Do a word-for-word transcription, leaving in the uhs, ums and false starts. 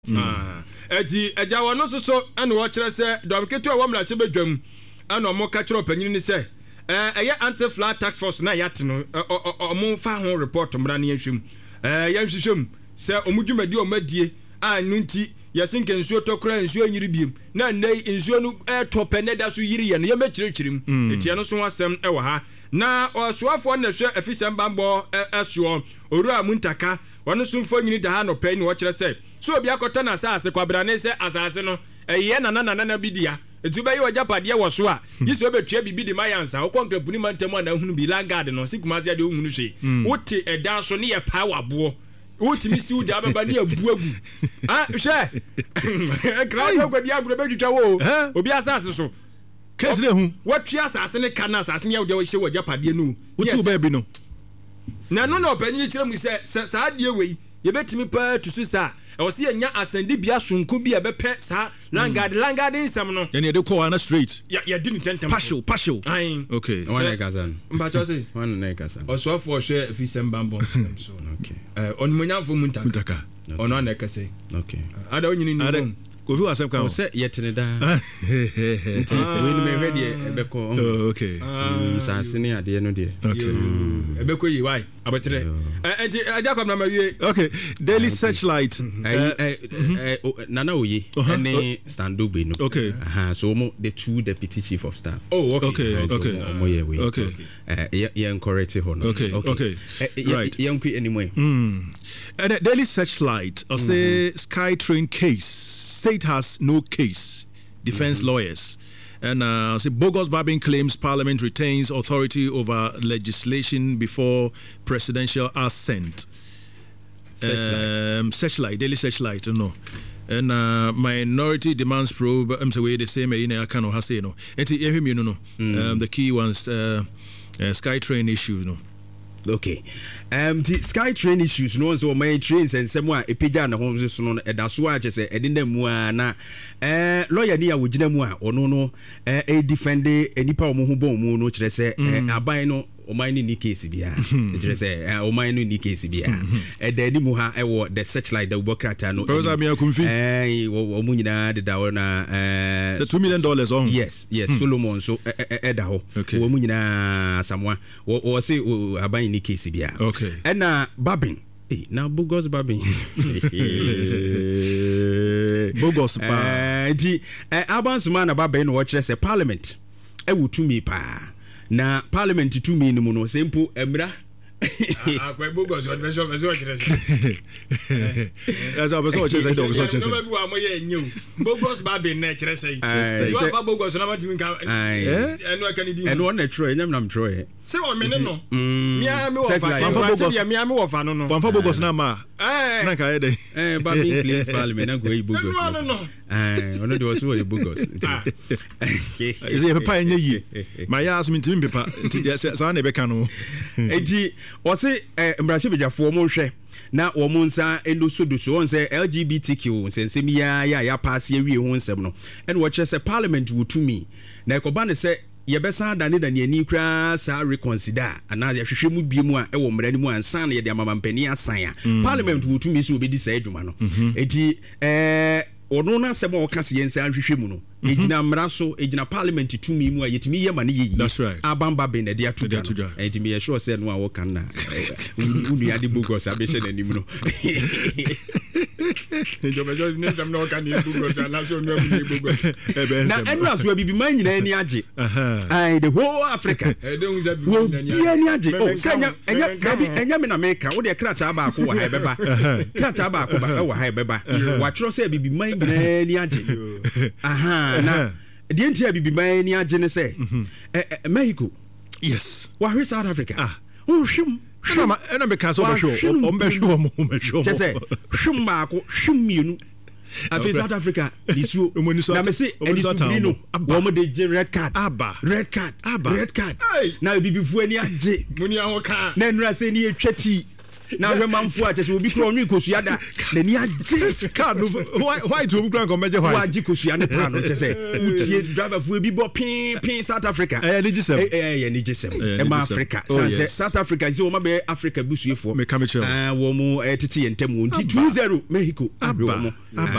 ah eti eja wono so so ene wo kire se dom ketu a wo mra se bedwam ene omo ka kire opanyin ni se eh eye anti flat tax force na yate no omo fa ho report mra na yahwem eh yahwehwem se omudwumadi omadie a nunti yasinke nsuo tokura nsuo nyiri biem na nei nsuo no etope ne da so yiri ye no ye mekirikyirim etia no so asem e wo ha na osuafo na hwe afisem bambo eso owura muntaka wono so mfo nyini da ha no pe ni wo kire se so obi akota na asase kwabra ne se asase no eye na na na na bidia etu be ye ojapade wo so a yisi obetua bibi di mayansa wo konkrepuni mantemu na hunu bi langard no sikumase ade ohunu hwe wote eda so ne ye power bo wotimi si wo da baba ne abu agu ah hwe krawo gwadi agro betwitwa wo obi asase so kesi ne hu watua asase ne kana asase ne ye wo hye wojapade no wotu ba bi no na no na opanyin kire mu se saa de we ye betimi pa tusu sa e wo se nya asandi bia sonko bi e bepe sa langard langard nsam no ye ne de ko na straight ya ya di tentem partial partial ai okay one na kasa mba cho se one na kasa osofo hwe afisem bambo so okay eh onmunyamfo muntaka muntaka ono na kase okay ada onyini ni kofi asem kan o se yetene da nti we ni me hwede e beko okay sanse ni ade no de okay e beko yi why abetre eh enti ajakom na mawie okay Daily Searchlight eh eh nana oyi ene standobe no okay aha so mo the two deputy chief of staff oh okay okay okay mo ye we okay eh ye correct ho no okay okay right ye nku anyway mm and Daily Searchlight or say SkyTrain case state has no case defense mm-hmm. lawyers and uh say bogus Babin claims parliament retains authority over legislation before presidential assent. Searchlight. um Searchlight Daily Searchlight you know and uh minority demands probe um say the same in I can no say no enti ehwem you know um the key ones uh, uh SkyTrain issue you know. Okay. Um the SkyTrain issues no so my trains and semwa epeja na ho so no eda so a chese edina mu na eh lawyer ni ya wogina mu a ono no eh e defend enipa omo ho bon mu no kire se aban no oman ni case bia kire se oman no ni case bia e da ni mu ha e wo the Searchlight da ubokrata no Professor Mia Kumfi eh wo mu nyina de da na eh the two million dollars on yes yes Solomon so e da ho wo mu nyina samwa wo se aban ni case bia okay and uh Babin eh na bogus Babin bogus pa eh di eh abansuma na Babin no wo kire se parliament e wutumi pa na parliament tumi ni mu no sempo emra akwa bogus odbeso beso kire se as I beso kire se do beso kire se no be wa mo ye nyu bogus Babin na kire se you have bogus na matimi ka enu aka ni di enu na tro enyam na tro e se o me no mia me wo fa bogus ya mia me wo fa no no wan fa bogus na ma eh na ka e dey eh Babin claims parliament na go e bogus no no eh ono de was e bogus is e papa enye yi ma ya aso mitimi pepa nti sa na be ka no eji o se mbrahye bejafo mo hwe na wo mo nsa endo sodoso on se L G B T Q sensem ya ya ya pass ya wie ho nsem no ene wo kire se parliament wutumi na ekoba ne se yebesa dane dane ani kra sa reconsider ana ya hwehwe mu bie mu a e wo mrani mu ansan na ye de amampani asan a parliament wutumi so obedi sa adwuma no eti eh ono na sema o kase yensa hwehwe mu no ejina mraso ejina parliament tumi mu a yetimi ye ma ne ye abamba be na de atuga ejimi ye sure say no a wo kan na unu ya de bogus abehye na nim no njo bejo is name no kan ni bogus na so no am bogus na enra so bibi man nyina ani age ai the whole Africa e de hu za bibi ni ani age o senya enya enya me na meka wo de krata ba ko wa ha beba krata ba ko ba wa ha beba wa tro say bibi man nyina ani age aha na the entire bibi man ni age ne say Mexico yes wa hwe South Africa ah oh hwim Shuma ena be kan so be show o be show mo me show je say shuma ko shimienu afi South Africa isuo na me say enisu no wo mo de red card aba red card aba red card na bibifu ani age muni an ho ka na nura say ni etwati na hwɛ manfo a kyɛ sɛ obi kura ɔnwe kosua da n'ani agye car no white obi kura nkɔmɛgye white wagye kosua ne paa no kyɛ sɛ wotie driverfoɔ bi bɔ pin pin South Africa ɛyɛ ne gye sɛm ɛyɛ ne gye sɛm ɛma Africa sɛ South Africa sɛ wɔn abɛyɛ Africa busuefoɔ meka me kyerɛ wɔn mu ɛtete yɛn ntam wɔn nti two zero Mexico aba aba